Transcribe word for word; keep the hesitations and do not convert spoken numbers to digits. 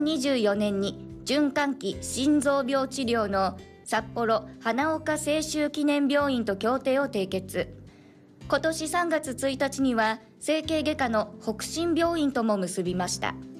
にじゅうよねんに循環器心臓病治療の札幌花岡清修記念病院と協定を締結。今年さんがつついたちには整形外科の北進病院とも結びました。